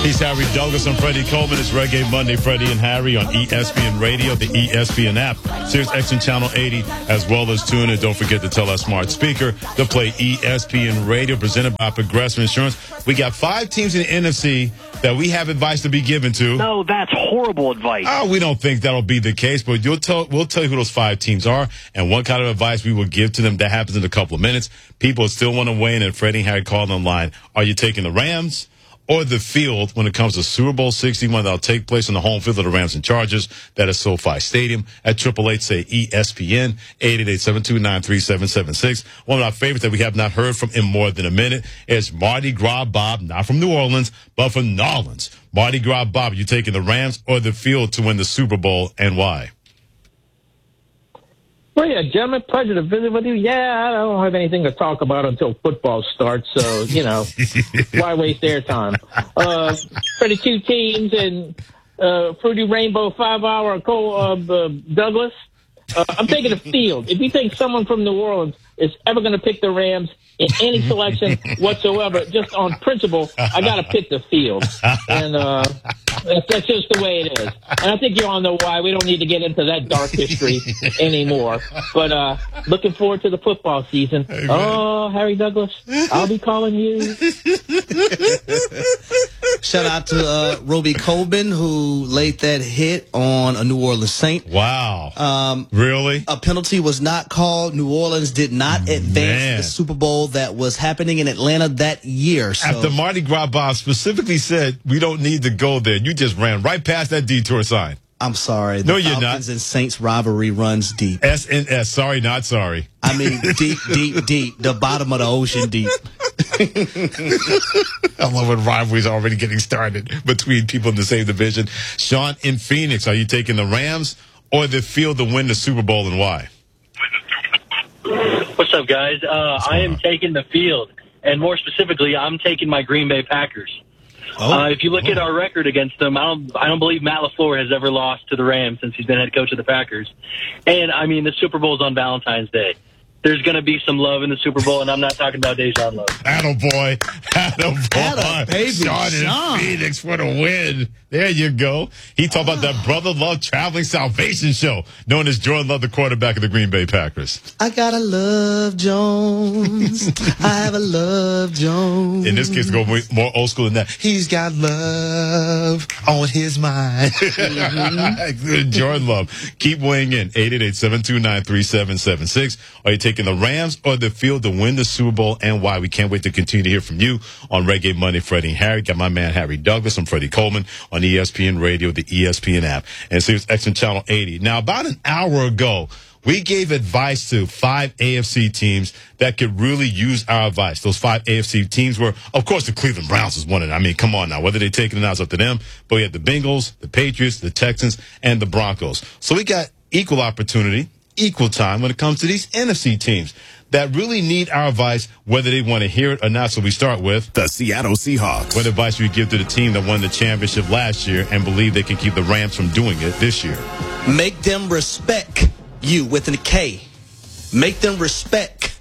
He's Harry Douglas. I'm Freddie Coleman. It's Reggae Monday, Freddie and Harry on ESPN Radio, the ESPN app, Sirius XM Channel 80, as well as tune in. Don't forget to tell our smart speaker to play ESPN Radio, presented by Progressive Insurance. We got 5 teams in the NFC that we have advice to be given to. No, that's horrible advice. Oh, we don't think that'll be the case, but we'll tell you who those 5 teams are and what kind of advice we will give to them. That happens in a couple of minutes. People still want to weigh in, and Freddie and Harry called online. Are you taking the Rams or the field when it comes to Super Bowl 61 that'll take place on the home field of the Rams and Chargers? That is SoFi Stadium. At 888 say ESPN, 888-729-3776. One of our favorites that we have not heard from in more than a minute is Mardi Gras Bob, not from New Orleans, but from Nolans. Mardi Gras Bob, you taking the Rams or the field to win the Super Bowl, and why? Well, yeah, gentlemen, pleasure to visit with you. Yeah, I don't have anything to talk about until football starts, so, why waste airtime? For the 2 teams and Fruity Rainbow 5-hour Douglas, I'm taking the field. If you think someone from New Orleans is ever going to pick the Rams in any selection whatsoever, just on principle, I got to pick the field. And that's just the way it is. And I think you all know why. We don't need to get into that dark history anymore. But looking forward to the football season. Amen. Oh, Harry Douglas, I'll be calling you. Shout out to Roby Colbin, who laid that hit on a New Orleans Saint. Wow. Really? A penalty was not called. New Orleans did not advance the Super Bowl that was happening in Atlanta that year. So. After Mardi Gras Bob specifically said, we don't need to go there, you just ran right past that detour sign. I'm sorry. No, you're Falcons not. And Saints rivalry runs deep. S&S. Sorry, not sorry. I mean, deep, deep, deep. The bottom of the ocean deep. I love when rivalries are already getting started between people in the same division. Sean in Phoenix, are you taking the Rams or the field to win the Super Bowl, and why? What's up, guys? I am taking the field, and more specifically, I'm taking my Green Bay Packers. If you look at our record against them, I don't believe Matt LaFleur has ever lost to the Rams since he's been head coach of the Packers. And, I mean, the Super Bowl's on Valentine's Day. There's going to be some love in the Super Bowl, and I'm not talking about Dejan Love. Attaboy. Attaboy. Baby Sean in Phoenix for the win. There you go. He talked about that Brother Love Traveling Salvation Show, known as Jordan Love, the quarterback of the Green Bay Packers. I gotta love Jones. I have a love Jones. In this case, go more old school than that. He's got love on his mind. Jordan Love. Keep weighing in. 888-729-3776. Are you taking the Rams or the field to win the Super Bowl, and why? We can't wait to continue to hear from you on Reggae Monday. Freddie and Harry. Got my man Harry Douglas. I'm Freddie Coleman on ESPN Radio, the ESPN app, and Sirius XM Channel 80. Now, about an hour ago, we gave advice to 5 AFC teams that could really use our advice. Those 5 AFC teams were, of course, the Cleveland Browns was one of them. I mean, come on now. Whether they take it or not is up to them. But we had the Bengals, the Patriots, the Texans, and the Broncos. So we got equal opportunity, equal time when it comes to these NFC teams that really need our advice, whether they want to hear it or not. So we start with the Seattle Seahawks. What advice would you give to the team that won the championship last year and believe they can keep the Rams from doing it this year? Make them respect you with a K. Make them respect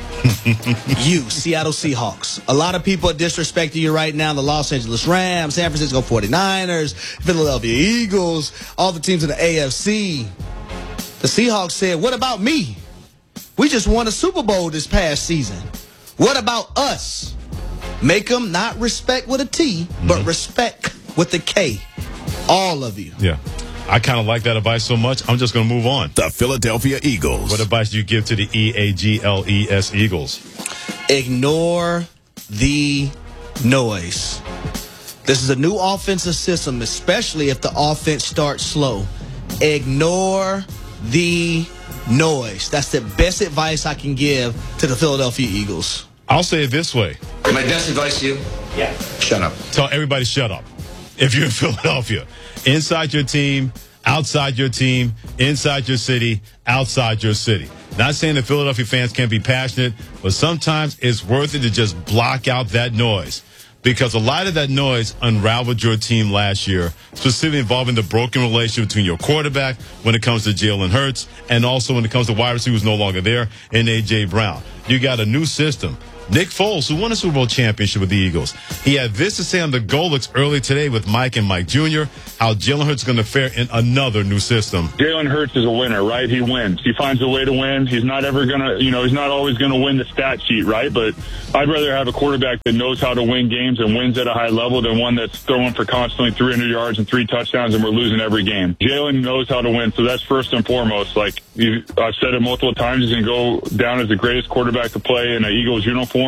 you, Seattle Seahawks. A lot of people are disrespecting you right now. The Los Angeles Rams, San Francisco 49ers, Philadelphia Eagles, all the teams in the AFC. The Seahawks said, what about me? We just won a Super Bowl this past season. What about us? Make them not respect with a T, but respect with a K. All of you. Yeah. I kind of like that advice so much, I'm just going to move on. The Philadelphia Eagles. What advice do you give to the EAGLES Eagles? Ignore the noise. This is a new offensive system, especially if the offense starts slow. Ignore the noise. That's the best advice I can give to the Philadelphia Eagles. I'll say it this way. My best advice to you? Yeah. Shut up. Tell everybody shut up. If you're in Philadelphia, inside your team, outside your team, inside your city, outside your city. Not saying that Philadelphia fans can't be passionate, but sometimes it's worth it to just block out that noise. Because a lot of that noise unraveled your team last year, specifically involving the broken relationship between your quarterback when it comes to Jalen Hurts, and also when it comes to wide receiver who's no longer there, and A.J. Brown. You got a new system Nick Foles, who won a Super Bowl championship with the Eagles. He had this to say on the Golix early today with Mike and Mike Jr., how Jalen Hurts is going to fare in another new system. Jalen Hurts is a winner, right? He wins. He finds a way to win. He's not ever going to, he's not always going to win the stat sheet, right? But I'd rather have a quarterback that knows how to win games and wins at a high level than one that's throwing for constantly 300 yards and 3 touchdowns and we're losing every game. Jalen knows how to win, so that's first and foremost. Like I've said it multiple times, he's going to go down as the greatest quarterback to play in an Eagles uniform.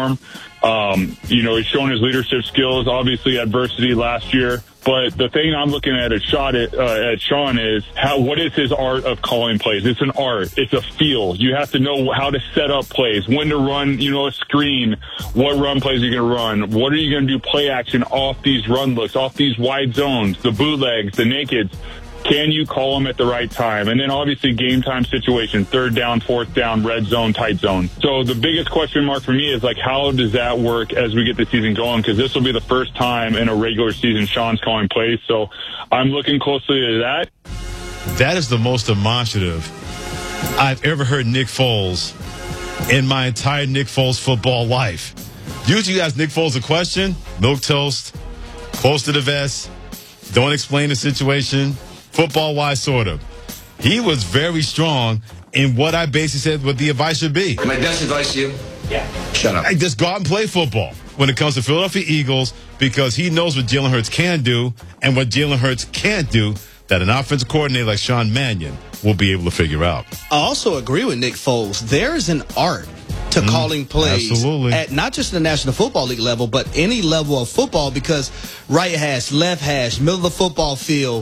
He's shown his leadership skills, obviously adversity last year. But the thing I'm looking at Sean is what is his art of calling plays? It's an art. It's a feel. You have to know how to set up plays, when to run, a screen, what run plays you're going to run, what are you going to do play action off these run looks, off these wide zones, the bootlegs, the nakeds. Can you call them at the right time? And then obviously game time situation, 3rd down, 4th down, red zone, tight zone. So the biggest question mark for me is how does that work as we get the season going? Because this will be the first time in a regular season Sean's calling plays. So I'm looking closely to that. That is the most demonstrative I've ever heard Nick Foles in my entire Nick Foles football life. Usually you ask Nick Foles a question, milquetoast, close to the vest, don't explain the situation. Football-wise, sort of. He was very strong in what I basically said what the advice should be. My best advice to you? Yeah. Shut up. Just go out and play football when it comes to Philadelphia Eagles because he knows what Jalen Hurts can do and what Jalen Hurts can't do that an offensive coordinator like Sean Mannion will be able to figure out. I also agree with Nick Foles. There is an art to calling plays absolutely. At not just the National Football League level, but any level of football because right hash, left hash, middle of the football field,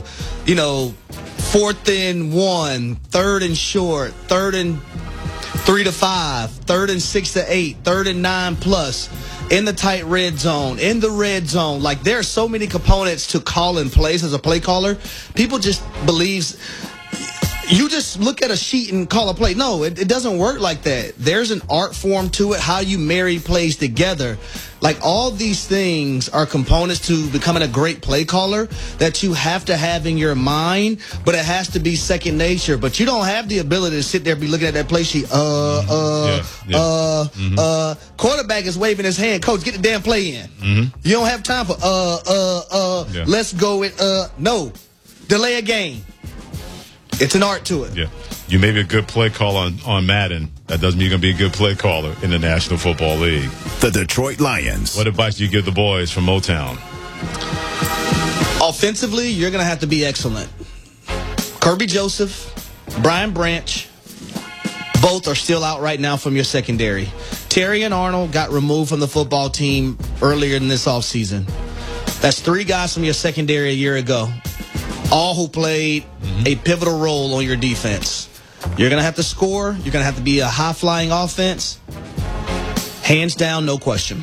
4th and 1, 3rd and short, 3rd and 3 to 5, 3rd and 6 to 8, 3rd and 9 plus, in the tight red zone, in the red zone. Like there are so many components to calling plays as a play caller. People just believes you just look at a sheet and call a play. No, it doesn't work like that. There's an art form to it, how you marry plays together. Like all these things are components to becoming a great play caller that you have to have in your mind, but it has to be second nature. But you don't have the ability to sit there and be looking at that play sheet. Quarterback is waving his hand. Coach, get the damn play in. You don't have time for let's go with no. Delay a game. It's an art to it. Yeah. You may be a good play caller on Madden. That doesn't mean you're going to be a good play caller in the National Football League. The Detroit Lions. What advice do you give the boys from Motown? Offensively, you're going to have to be excellent. Kirby Joseph, Brian Branch, both are still out right now from your secondary. Terry and Arnold got removed from the football team earlier in this offseason. That's 3 guys from your secondary a year ago. All who played a pivotal role on your defense. You're going to have to score. You're going to have to be a high-flying offense. Hands down, no question.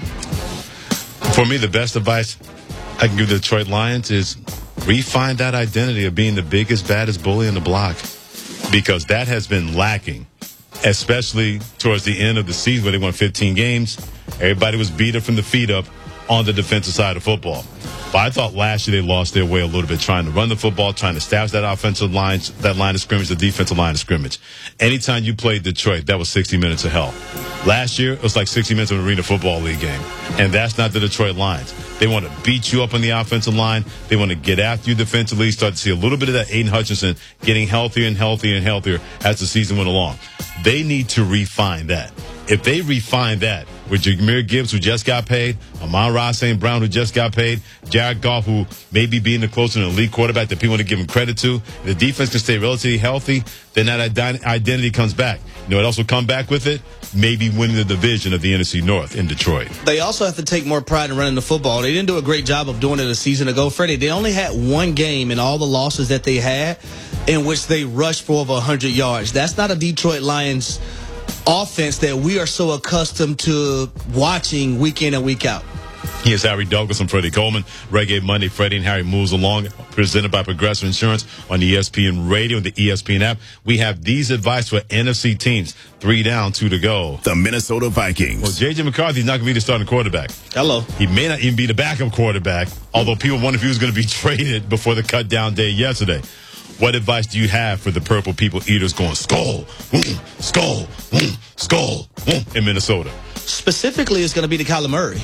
For me, the best advice I can give the Detroit Lions is refine that identity of being the biggest, baddest bully on the block. Because that has been lacking, especially towards the end of the season where they won 15 games. Everybody was beat up from the feet up on the defensive side of football. But I thought last year they lost their way a little bit trying to run the football, trying to establish that offensive line, that line of scrimmage, the defensive line of scrimmage. Anytime you played Detroit, that was 60 minutes of hell. Last year, it was like 60 minutes of an Arena Football League game. And that's not the Detroit Lions. They want to beat you up on the offensive line. They want to get after you defensively, start to see a little bit of that Aiden Hutchinson getting healthier and healthier and healthier as the season went along. They need to refine that. If they refine that with Jahmyr Gibbs, who just got paid, Amon-Ra St. Brown, who just got paid, Jared Goff, who may be being the closer to an elite quarterback that people want to give him credit to, if the defense can stay relatively healthy, then that identity comes back. It also come back with it, maybe winning the division of the NFC North in Detroit. They also have to take more pride in running the football. They didn't do a great job of doing it a season ago. Freddie, they only had one game in all the losses that they had in which they rushed for over 100 yards. That's not a Detroit Lions offense that we are so accustomed to watching week in and week out. He is Harry Douglas and Freddie Coleman. Reggae Monday, Freddie and Harry moves along, presented by Progressive Insurance on the ESPN Radio and the ESPN app. We have these advice for NFC teams. 3 down, 2 to go. The Minnesota Vikings. Well, J.J. McCarthy is not going to be the starting quarterback. Hello. He may not even be the backup quarterback, although people wonder if he was going to be traded before the cut-down day yesterday. What advice do you have for the Purple People Eaters going skull, skull, skull in Minnesota? specifically is going to be to Kyler Murray.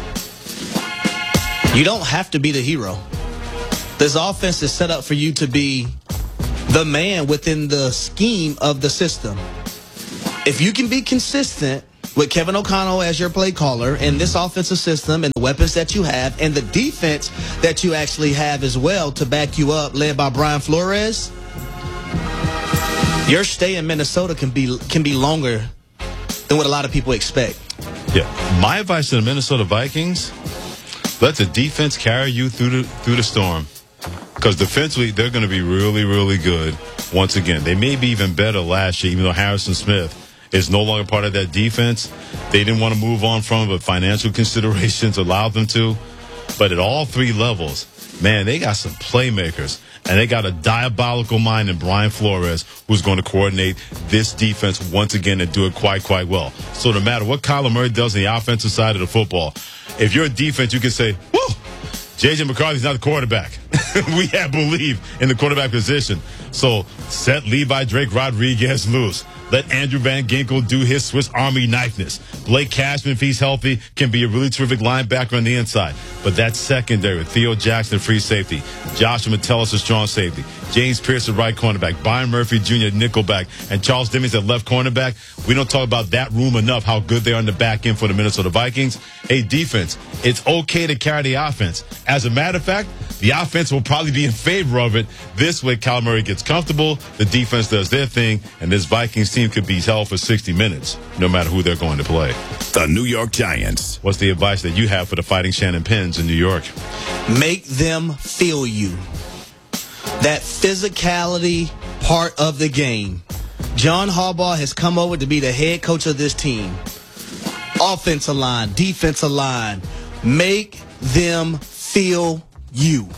You don't have to be the hero. This offense is set up for you to be the man within the scheme of the system. If you can be consistent with Kevin O'Connell as your play caller and this offensive system and the weapons that you have and the defense that you actually have as well to back you up, led by Brian Flores, your stay in Minnesota can be longer than what a lot of people expect. Yeah. My advice to the Minnesota Vikings, let the defense carry you through the storm. Because defensively, they're going to be really, really good once again. They may be even better last year, even though Harrison Smith is no longer part of that defense. They didn't want to move on from it, but financial considerations allowed them to. But at all three levels, man, they got some playmakers. And they got a diabolical mind in Brian Flores, who's going to coordinate this defense once again and do it quite well. So no matter what Kyler Murray does on the offensive side of the football, if you're a defense, you can say, woo, J.J. McCarthy's not the quarterback. We have belief in the quarterback position. So set Levi Drake Rodriguez loose. Let Andrew Van Ginkel do his Swiss Army knifeness. Blake Cashman, if he's healthy, can be a really terrific linebacker on the inside. But that secondary, Theo Jackson, free safety. Joshua Metellus, a strong safety. James Pierce, right cornerback. Byron Murphy Jr., nickelback. And Charles Dimmings at left cornerback. We don't talk about that room enough, how good they are in the back end for the Minnesota Vikings. Hey, defense, it's okay to carry the offense. As a matter of fact, the offense will probably be in favor of it. This way, Kyler Murray gets comfortable, the defense does their thing, and this Vikings team could be held for 60 minutes, no matter who they're going to play. The New York Giants. What's the advice that you have for the Fighting Shannon Penns in New York? Make them feel you. That physicality part of the game. John Harbaugh has come over to be the head coach of this team. Offensive line, defensive line. Make them feel you.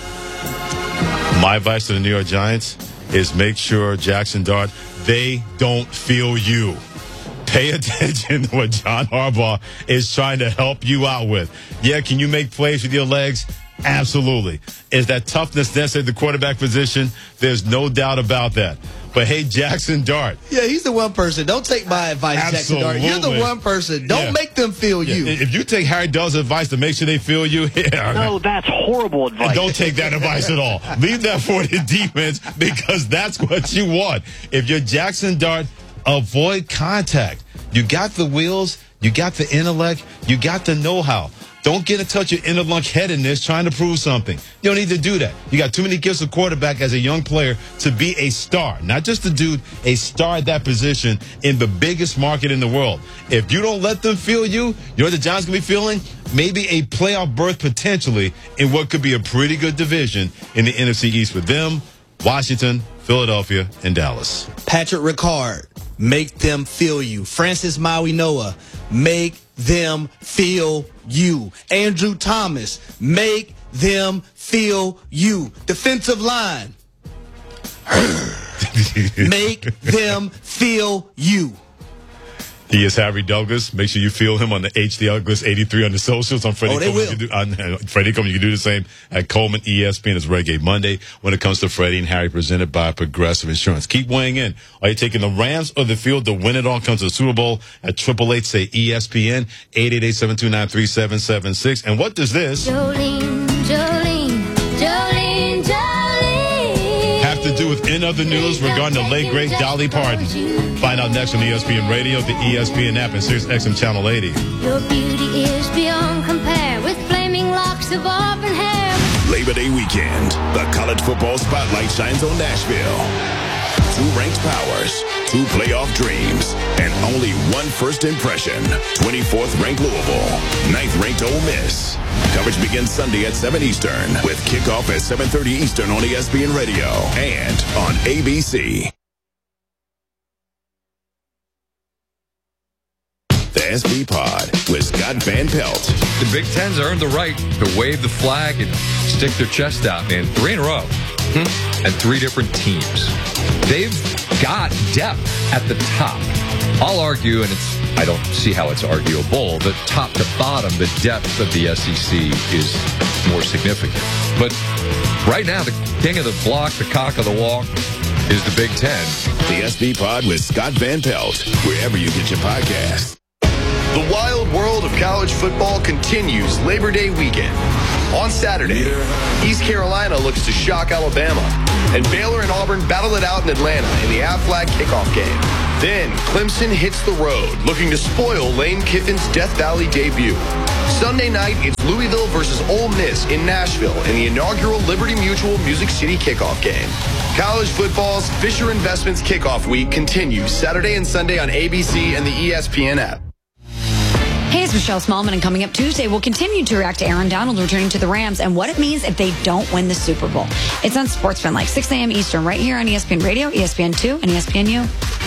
My advice to the New York Giants is make sure, Jackson Dart, they don't feel you. Pay attention to what John Harbaugh is trying to help you out with. Yeah, can you make plays with your legs? Absolutely. Is that toughness necessary at the quarterback position? There's no doubt about that. But hey, Jackson Dart. Yeah, he's the one person. Don't take my advice, Absolutely. Jackson Dart. You're the one person. Don't make them feel you. If you take Harry Douglas' advice to make sure they feel you, No, that's horrible advice. Don't take that advice at all. Leave that for the defense because that's what you want. If you're Jackson Dart, avoid contact. You got the wheels, you got the intellect, you got the know-how. Don't get in touch with inner lunk-headedness trying to prove something. You don't need to do that. You got too many gifts of quarterback as a young player to be a star. Not just a dude, a star at that position in the biggest market in the world. If you don't let them feel you, you know what the Giants going to be feeling? Maybe a playoff berth potentially in what could be a pretty good division in the NFC East with them, Washington, Philadelphia, and Dallas. Patrick Ricard, make them feel you. Francis Maui-Noah, make them feel you. Andrew Thomas, make them feel you. Defensive line, make them feel you. He is Harry Douglas. Make sure you feel him on the HD Douglas 83 on the socials. On Freddie Coleman. Freddie Coleman, you can do the same at Coleman ESPN. It's Reggae Monday when it comes to Freddie and Harry, presented by Progressive Insurance. Keep weighing in. Are you taking the Rams or the field to win it all? Comes to the Super Bowl at 888 say ESPN 888-729-3776. And what does this have to do with in other news regarding the late great Dolly Parton? Find out next on ESPN Radio, the ESPN app, and Sirius XM Channel 80. Your beauty is beyond compare with flaming locks of auburn hair. Labor Day weekend, the college football spotlight shines on Nashville. 2 ranked powers, 2 playoff dreams, and only one first impression. 24th ranked Louisville, 9th ranked Ole Miss. Coverage begins Sunday at 7 Eastern with kickoff at 7:30 Eastern on ESPN Radio and on ABC. The SB Pod with Scott Van Pelt. The Big Ten's earned the right to wave the flag and stick their chest out, man. 3 in a row. And 3 different teams. They've got depth at the top. I'll argue, and I don't see how it's arguable, that top to bottom, the depth of the SEC is more significant. But right now, the king of the block, the cock of the walk, is the Big Ten. The SB Pod with Scott Van Pelt, wherever you get your podcasts. The wild world of college football continues Labor Day weekend. On Saturday, East Carolina looks to shock Alabama, and Baylor and Auburn battle it out in Atlanta in the Aflac kickoff game. Then, Clemson hits the road, looking to spoil Lane Kiffin's Death Valley debut. Sunday night, it's Louisville versus Ole Miss in Nashville in the inaugural Liberty Mutual Music City kickoff game. College football's Fisher Investments kickoff week continues Saturday and Sunday on ABC and the ESPN app. Hey, it's Michelle Smallman, and coming up Tuesday, we'll continue to react to Aaron Donald returning to the Rams and what it means if they don't win the Super Bowl. It's on SportsFan, like 6 a.m. Eastern, right here on ESPN Radio, ESPN2, and ESPNU.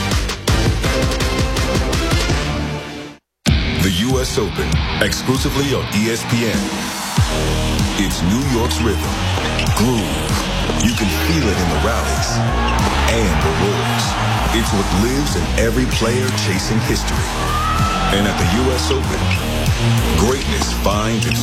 The U.S. Open, exclusively on ESPN. It's New York's rhythm, groove. You can feel it in the rallies and the roars. It's what lives in every player chasing history. And at the U.S. Open, greatness finds its